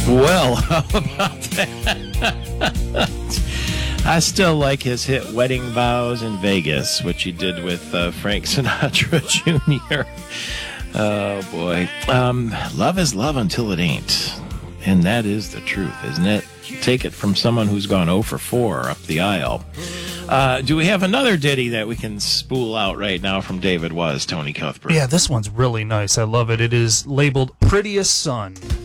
Well, how about that? I still like his hit Wedding Vows in Vegas, which he did with Frank Sinatra Jr. Oh, boy. Love is love until it ain't. And that is the truth, isn't it? Take it from someone who's gone 0 for 4 up the aisle. Do we have another ditty that we can spool out right now from David Was, Tony Cuthbert? Yeah, this one's really nice. I love it. It is labeled Prettiest Son.